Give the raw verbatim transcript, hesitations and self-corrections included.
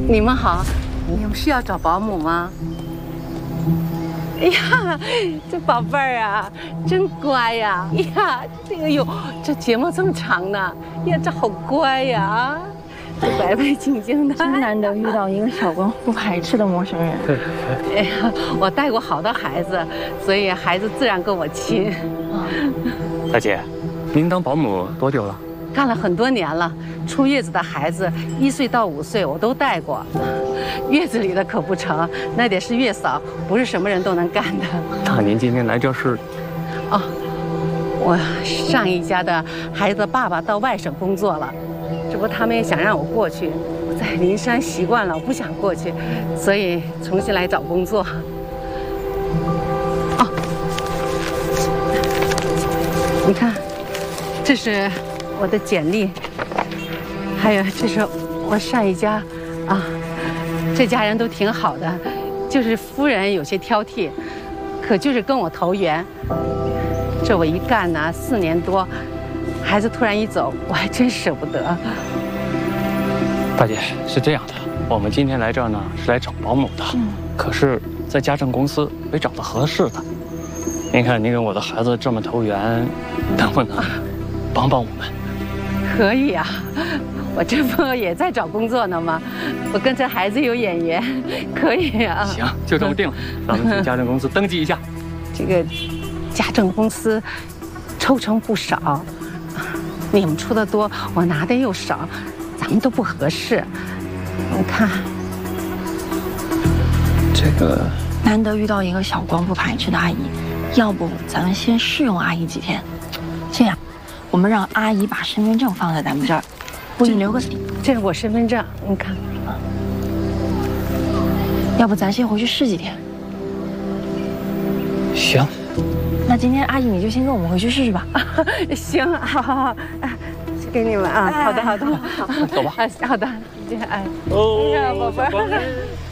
你们好，你们是要找保姆吗？哎呀，这宝贝儿啊，真乖呀！呀，这个哟，这睫毛这么长呢，呀，这好乖呀啊！这白白净净的， 真难得遇到一个小光不排斥的陌生人。 对， 哎呀，我带过好多孩子，所以孩子自然跟我亲。 大姐，您当保姆多久了？ 干了很多年了，出月子的孩子一岁到五岁我都带过。月子里的可不成，那得是月嫂，不是什么人都能干的。 那您今天来这是？ 哦，我上一家的孩子的爸爸到外省工作了，这不他们也想让我过去，我在灵山习惯了，我不想过去，所以重新来找工作。哦，你看，这是我的简历，还有这是我上一家，啊，这家人都挺好的，就是夫人有些挑剔，可就是跟我投缘。这我一干呢四年多，孩子突然一走，我还真舍不得。 大姐是这样的，我们今天来这儿呢是来找保姆的，嗯、可是，在家政公司没找到合适的。您看，您跟我的孩子这么投缘，能不能帮帮我们？ 可以啊，我这不也在找工作呢吗？我跟这孩子有眼缘，可以啊。 行，就这么定了，咱们去家政公司登记一下。 这个家政公司抽成不少，你们出的多，我拿的又少，咱们都不合适。你看， 这个难得遇到一个小光不排斥的阿姨，要不咱们先试用阿姨几天？这样，我们让阿姨把身份证放在咱们这儿，不仅留个底。 这是我身份证，你看。 要不咱先回去试几天？ 行。 那今天阿姨你就先跟我们回去试试吧。 行，好好好，给你们啊，好的好的， 走吧。 好的，哎， 哦， 哎呀，宝贝儿。